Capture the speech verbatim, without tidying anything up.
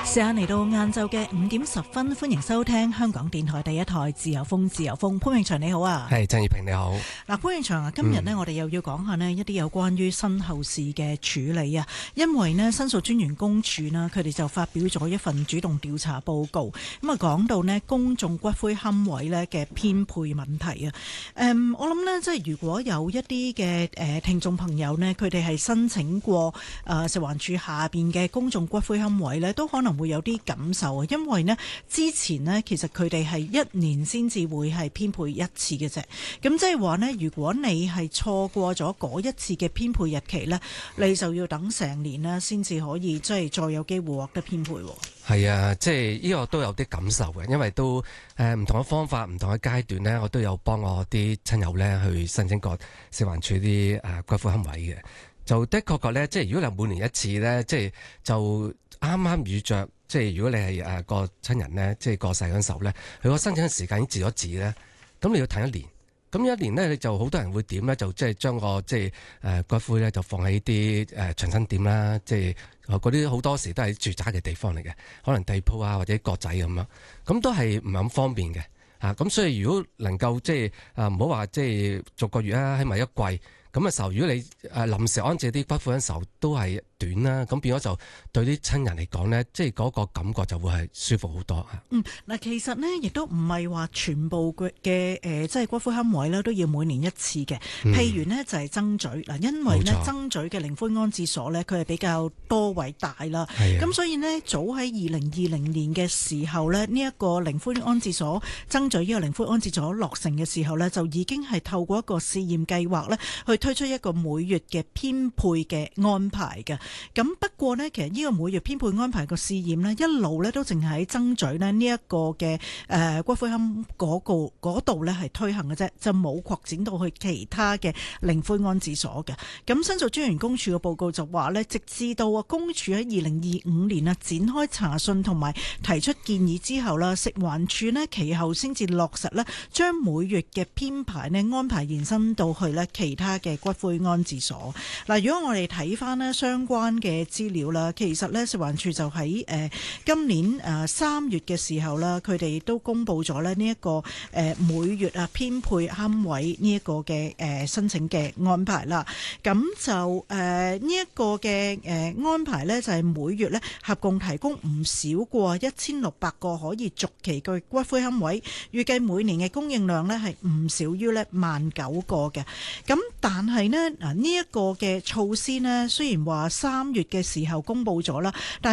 時間嚟到晏晝嘅五點十分，歡迎收聽香港電台第一台自由風。自由風，潘永祥你好啊， 係鄭業平你好。 嗱，潘永祥啊，今日呢，我哋又要講下呢一啲有關於身後事嘅處理啊，因為呢，申訴專員公署呢，佢哋就發表咗一份主動調查報告，咁啊講到呢公眾骨灰龕位呢嘅編配問題啊。誒，我諗呢，即係如果有一啲嘅誒聽眾朋友呢，佢哋係申請過誒食環署下邊嘅公眾骨灰龕位呢，都可能會有啲感受啊，因為呢，之前呢，其實佢哋係一年先至會係編配一次嘅啫。咁即係話呢，如果你係錯過咗嗰一次嘅編配日期呢，你就要等成年啦，先至可以即係再有機會獲得編配。 係啊，即係呢個都有啲感受嘅，因為都誒唔同嘅方法、唔同嘅階段呢，我都有幫我啲親友呢去申請過食環署啲誒骨灰龕位嘅。就的確確呢，即係如果你每年一次呢，即係就啱啱遇着。即係如果你係誒個親人呢，即係過世嗰陣時候呢，佢個申請嘅時間已經截咗止咧，咁你要等一年，咁一年呢，你就好多人會點呢？就即係將個即係誒骨灰呢，就放喺啲誒長生店啦，即係嗰啲好多時都係住宅嘅地方嚟嘅，可能地鋪啊或者閣仔咁樣，咁都係唔係咁方便嘅啊。咁所以如果能夠即係啊唔好話即係逐個月啊，起碼一季咁嘅時候，如果你誒臨時安置啲骨灰嘅時候都係短啦，咁變咗就對啲親人嚟講呢，即係嗰個感覺就會係舒服好多。 嗯，嗱，其實呢，亦都唔係話全部嘅嘅誒，即係骨灰龕位呢都要每年一次嘅。嗯、譬如呢，就係曾咀嗱，因為呢，曾咀嘅靈灰安置所呢，佢係比較多位大啦，咁所以呢，早喺二零二零年嘅時候呢，呢、這、一個靈灰安置所曾咀呢個靈灰安置所落成嘅時候呢，就已經係透過一個試驗計劃呢，去推出一個每月嘅編配嘅安排嘅。咁不過呢，其實呢個每月編配安排個試驗呢，一路呢都淨係喺曾咀呢呢一個嘅誒骨灰龕嗰個嗰度呢係推行嘅啫，就冇擴展到去其他嘅靈灰安置所嘅。咁申訴專員公署嘅報告就話呢，直至到啊公署喺二零二五年啊展開查詢同埋提出建議之後啦，食環署呢其後先至落實呢，將每月嘅編排呢安排延伸到去呢其他嘅骨灰安置所。嗱，如果我哋睇翻呢相關嘅資料啦，其實呢食環署就喺誒今年誒三月嘅時候啦，佢哋都公布咗咧呢一個誒每月啊編配龕位呢一個嘅誒申請嘅安排啦。咁就誒呢一個嘅誒安排呢，就係每月呢合共提供唔少過一千六百個可以續期嘅骨灰龕位，預計每年嘅供應量呢係唔少於呢萬九個嘅。咁但係呢，嗱呢一個嘅措施呢，雖然話三月嘅時候公布咗啦，但